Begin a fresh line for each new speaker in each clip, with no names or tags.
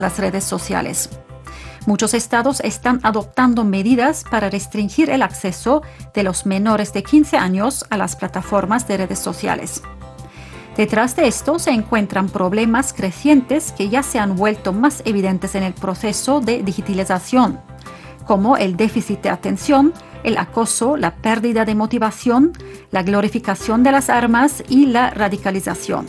las redes sociales. Muchos estados están adoptando medidas para restringir el acceso de los menores de 15 años a las plataformas de redes sociales. Detrás de esto se encuentran problemas crecientes que ya se han vuelto más evidentes en el proceso de digitalización, como el déficit de atención, el acoso, la pérdida de motivación, la glorificación de las armas y la radicalización.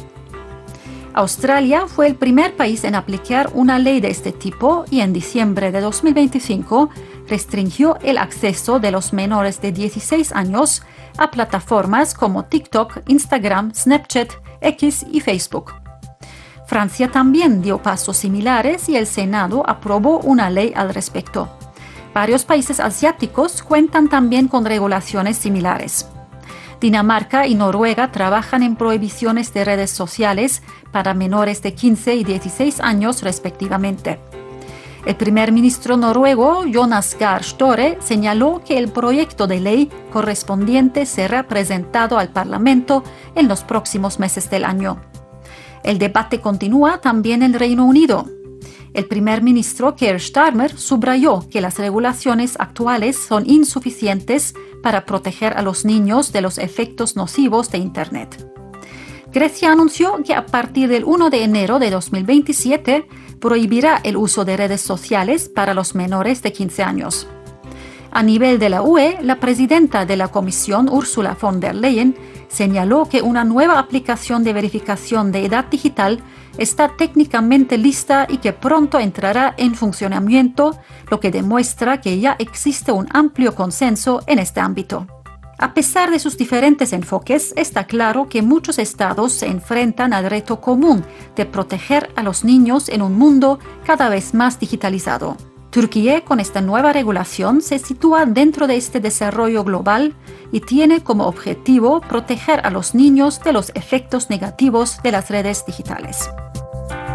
Australia fue el primer país en aplicar una ley de este tipo y en diciembre de 2025 restringió el acceso de los menores de 16 años a plataformas como TikTok, Instagram, Snapchat, X y Facebook. Francia también dio pasos similares y el Senado aprobó una ley al respecto. Varios países asiáticos cuentan también con regulaciones similares. Dinamarca y Noruega trabajan en prohibiciones de redes sociales para menores de 15 y 16 años respectivamente. El primer ministro noruego, Jonas Gahr Støre, señaló que el proyecto de ley correspondiente será presentado al Parlamento en los próximos meses del año. El debate continúa también en Reino Unido. El primer ministro Keir Starmer subrayó que las regulaciones actuales son insuficientes para proteger a los niños de los efectos nocivos de Internet. Grecia anunció que a partir del 1 de enero de 2027 prohibirá el uso de redes sociales para los menores de 15 años. A nivel de la UE, la presidenta de la Comisión, Ursula von der Leyen, señaló que una nueva aplicación de verificación de edad digital está técnicamente lista y que pronto entrará en funcionamiento, lo que demuestra que ya existe un amplio consenso en este ámbito. A pesar de sus diferentes enfoques, está claro que muchos estados se enfrentan al reto común de proteger a los niños en un mundo cada vez más digitalizado. Turquía, con esta nueva regulación, se sitúa dentro de este desarrollo global y tiene como objetivo proteger a los niños de los efectos negativos de las redes digitales.